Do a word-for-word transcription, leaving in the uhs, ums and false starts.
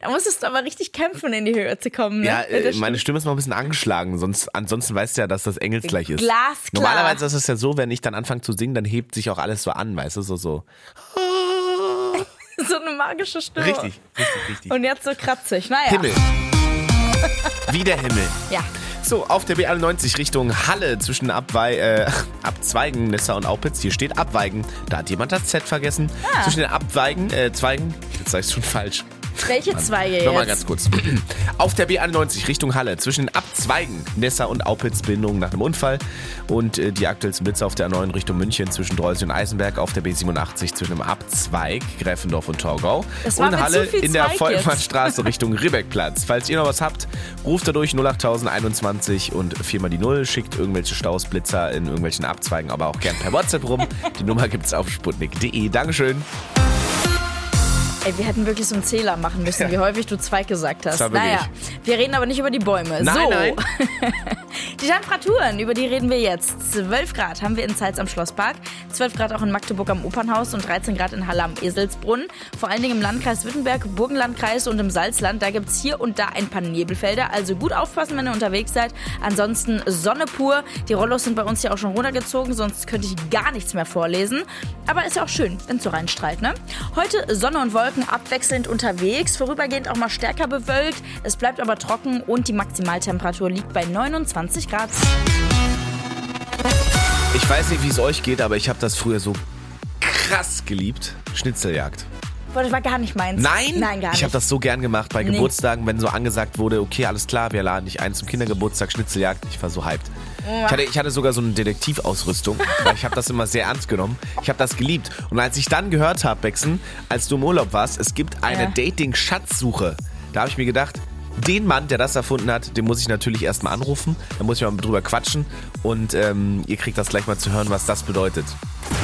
Da musstest du aber richtig kämpfen, in die Höhe zu kommen. Ne? Ja, äh, meine Stimme ist mal ein bisschen angeschlagen, sonst, ansonsten weißt du ja, dass das engelsgleich ist. Glasklar. Normalerweise ist es ja so, wenn ich dann anfange zu singen, dann hebt sich auch alles so an, weißt du, so so. So eine magische Stimme. Richtig, richtig, richtig. Und jetzt so kratzig, naja. Himmel. Wie der Himmel. Ja. So, auf der B einundneunzig Richtung Halle zwischen Abwei äh, Abzweigen, Nessa und Aupitz. Hier steht Abweigen. Da hat jemand das Z vergessen. Ah. Zwischen den Abweigen, äh, Zweigen, jetzt sag ich schon falsch. Welche Zweige jetzt? Nochmal ganz kurz. Auf der B einundneunzig Richtung Halle zwischen den Abzweigen, Nessa und Aupitz, Bindung nach einem Unfall. Und äh, die aktuellsten Blitze auf der A neun Richtung München zwischen Dreusel und Eisenberg. Auf der B siebenundachtzig zwischen dem Abzweig, Gräfendorf und Torgau. Das war und mir Halle zu viel in der Zweig Volkmannstraße Richtung Ribbeckplatz. Falls ihr noch was habt, ruft da durch null acht einundzwanzig und viermal die Null. Schickt irgendwelche Staus, Blitzer in irgendwelchen Abzweigen, aber auch gern per WhatsApp rum. Die Nummer gibt's auf sputnik punkt de. Dankeschön. Ey, wir hätten wirklich so einen Zähler machen müssen, wie häufig du Zweig gesagt hast. Das war wirklich- Naja, wir reden aber nicht über die Bäume. Nein, so. nein. Die Temperaturen, über die reden wir jetzt. zwölf Grad haben wir in Zeitz am Schlosspark, zwölf Grad auch in Magdeburg am Opernhaus und dreizehn Grad in Halle am Eselsbrunn. Vor allen Dingen im Landkreis Wittenberg, Burgenlandkreis und im Salzland. Da gibt es hier und da ein paar Nebelfelder. Also gut aufpassen, wenn ihr unterwegs seid. Ansonsten Sonne pur. Die Rollos sind bei uns ja auch schon runtergezogen, sonst könnte ich gar nichts mehr vorlesen. Aber ist ja auch schön, wenn es so reinstrahlt, ne? Heute Sonne und Wolken abwechselnd unterwegs, vorübergehend auch mal stärker bewölkt. Es bleibt aber trocken und die Maximaltemperatur liegt bei neunundzwanzig Grad. Ich weiß nicht, wie es euch geht, aber ich habe das früher so krass geliebt. Schnitzeljagd. Boah, das war gar nicht meins. Nein? Nein, gar nicht. Ich habe das so gern gemacht bei Nee. Geburtstagen, wenn so angesagt wurde, okay, alles klar, wir laden dich ein zum Kindergeburtstag, Schnitzeljagd. Ich war so hyped. Ich hatte, ich hatte sogar so eine Detektivausrüstung, weil ich habe das immer sehr ernst genommen. Ich habe das geliebt. Und als ich dann gehört habe, Bexen, als du im Urlaub warst, es gibt eine Ja. Dating-Schatzsuche. Da habe ich mir gedacht, den Mann, der das erfunden hat, den muss ich natürlich erstmal anrufen. Da muss ich mal drüber quatschen. Und ähm, ihr kriegt das gleich mal zu hören, was das bedeutet.